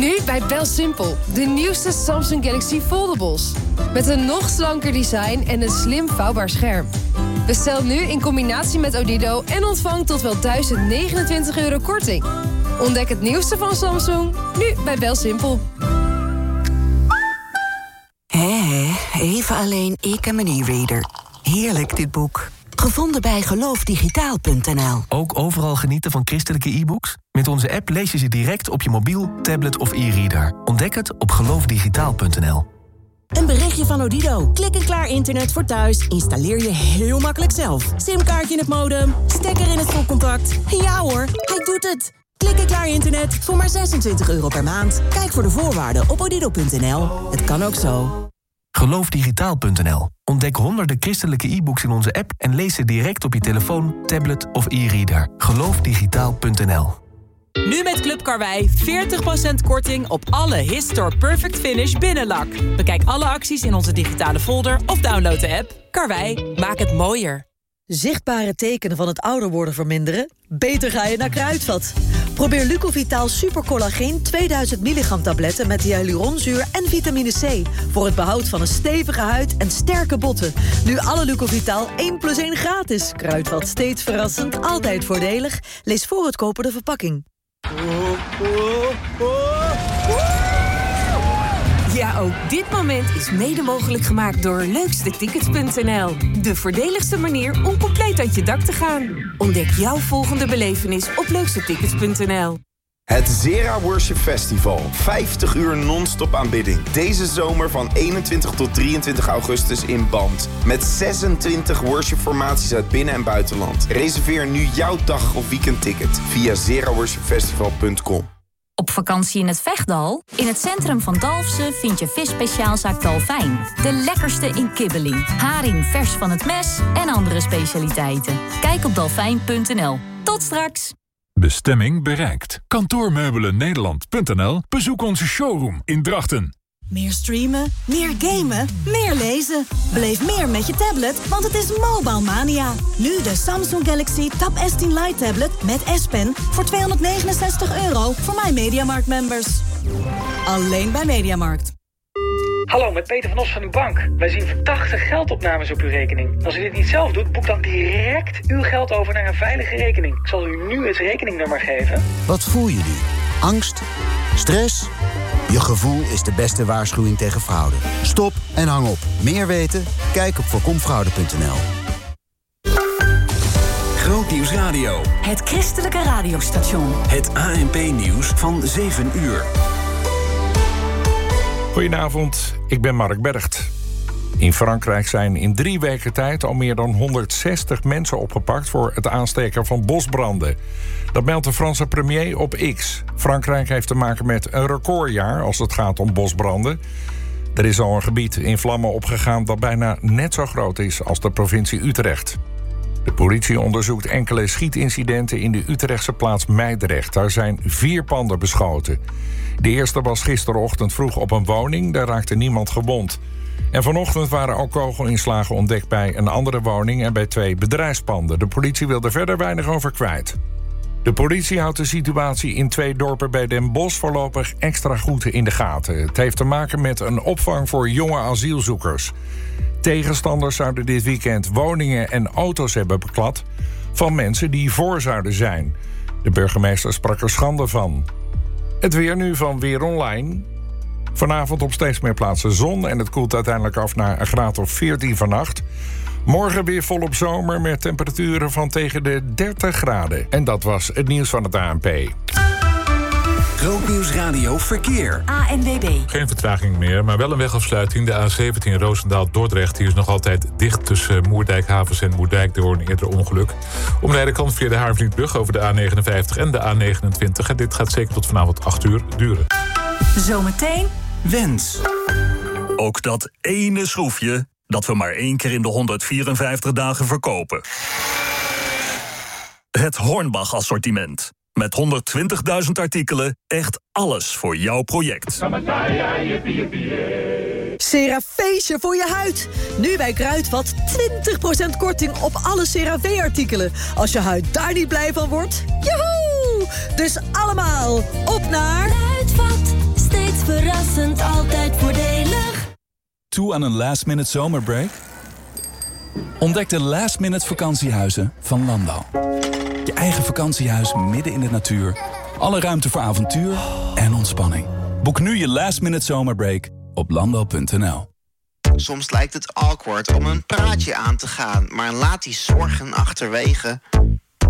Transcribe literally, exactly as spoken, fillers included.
Nu bij BelSimpel, de nieuwste Samsung Galaxy Foldables. Met een nog slanker design en een slim vouwbaar scherm. Bestel nu in combinatie met Odido en ontvang tot wel duizend negenentwintig euro korting. Ontdek het nieuwste van Samsung, nu bij BelSimpel. Hé, even alleen ik en mijn e-reader. Heerlijk dit boek. Gevonden bij geloofdigitaal punt n l. Ook overal genieten van christelijke e-books? Met onze app lees je ze direct op je mobiel, tablet of e-reader. Ontdek het op geloofdigitaal punt n l. Een berichtje van Odido. Klik en klaar internet voor thuis. Installeer je heel makkelijk zelf. Simkaartje in het modem, stekker in het stopcontact. Ja hoor, hij doet het. Klik en klaar internet voor maar zesentwintig euro per maand. Kijk voor de voorwaarden op odido punt n l. Het kan ook zo. geloofdigitaal punt n l. Ontdek honderden christelijke e-books in onze app en lees ze direct op je telefoon, tablet of e-reader. geloofdigitaal punt n l. Nu met Club Karwei veertig procent korting op alle Histor Perfect Finish binnenlak. Bekijk alle acties in onze digitale folder of download de app. Karwei, maak het mooier. Zichtbare tekenen van het ouder worden verminderen? Beter ga je naar Kruidvat. Probeer Lucovitaal Super Collageen tweeduizend milligram tabletten met hyaluronzuur en vitamine C. Voor het behoud van een stevige huid en sterke botten. Nu alle Lucovitaal één plus één gratis. Kruidvat, steeds verrassend, altijd voordelig. Lees voor het kopen de verpakking. Ja, ook dit moment is mede mogelijk gemaakt door leukste tickets punt n l. De voordeligste manier om compleet uit je dak te gaan. Ontdek jouw volgende belevenis op leukste tickets punt n l. Het Zera Worship Festival. vijftig uur non-stop aanbidding. Deze zomer van eenentwintig tot drieëntwintig augustus in Band. Met zesentwintig worshipformaties uit binnen- en buitenland. Reserveer nu jouw dag- of weekendticket via zera worship festival punt com. Op vakantie in het Vechtdal? In het centrum van Dalfsen vind je visspeciaalzaak Dalfijn. De lekkerste in kibbeling, haring vers van het mes en andere specialiteiten. Kijk op dalfijn punt n l. Tot straks! Bestemming bereikt. kantoormeubelen nederland punt n l. Bezoek onze showroom in Drachten. Meer streamen, meer gamen, meer lezen. Beleef meer met je tablet, want het is Mobile Mania. Nu de Samsung Galaxy Tab S tien Lite tablet met S Pen voor tweehonderdnegenenzestig euro voor mijn MediaMarkt-members. Alleen bij MediaMarkt. Hallo, met Peter van Os van uw bank. Wij zien verdachte geldopnames op uw rekening. Als u dit niet zelf doet, boek dan direct uw geld over naar een veilige rekening. Ik zal u nu het rekeningnummer geven. Wat voel je nu? Angst? Stress? Je gevoel is de beste waarschuwing tegen fraude. Stop en hang op. Meer weten? Kijk op voorkomfraude punt n l. Grootnieuws Radio. Het christelijke radiostation. Het A N P-nieuws van zeven uur. Goedenavond, ik ben Mark Bergt. In Frankrijk zijn in drie weken tijd al meer dan honderdzestig mensen opgepakt voor het aansteken van bosbranden. Dat meldt de Franse premier op X. Frankrijk heeft te maken met een recordjaar als het gaat om bosbranden. Er is al een gebied in vlammen opgegaan dat bijna net zo groot is als de provincie Utrecht. De politie onderzoekt enkele schietincidenten in de Utrechtse plaats Meidrecht. Daar zijn vier panden beschoten. De eerste was gisterochtend vroeg op een woning, daar raakte niemand gewond. En vanochtend waren ook kogelinslagen ontdekt bij een andere woning en bij twee bedrijfspanden. De politie wil er verder weinig over kwijt. De politie houdt de situatie in twee dorpen bij Den Bosch voorlopig extra goed in de gaten. Het heeft te maken met een opvang voor jonge asielzoekers. Tegenstanders zouden dit weekend woningen en auto's hebben beklad van mensen die voor zouden zijn. De burgemeester sprak er schande van. Het weer nu van Weer Online. Vanavond op steeds meer plaatsen zon en het koelt uiteindelijk af naar een graad of veertien vannacht. Morgen weer volop zomer met temperaturen van tegen de dertig graden. En dat was het nieuws van het A N P. Grootnieuws Radio Verkeer. A N W B. Geen vertraging meer, maar wel een wegafsluiting. De A zeventien Roosendaal-Dordrecht. Die is nog altijd dicht tussen Moerdijk-Havens en Moerdijk door een eerder ongeluk. Omrijden kan via de Haarvlietbrug over de A negenenvijftig en de A negenentwintig. En dit gaat zeker tot vanavond acht uur duren. Zometeen Wens. Ook dat ene schroefje dat we maar één keer in de honderdvierenvijftig dagen verkopen. Het Hornbach-assortiment. Met honderdtwintigduizend artikelen, echt alles voor jouw project. CeraVeesje voor je huid. Nu bij Kruidvat twintig procent korting op alle CeraVe-artikelen. Als je huid daar niet blij van wordt, joehoe! Dus allemaal op naar Kruidvat. toe aan een last-minute zomerbreak? Ontdek de last-minute vakantiehuizen van Landal. Je eigen vakantiehuis midden in de natuur. Alle ruimte voor avontuur en ontspanning. Boek nu je last-minute zomerbreak op landal punt n l. Soms lijkt het awkward om een praatje aan te gaan, maar laat die zorgen achterwege.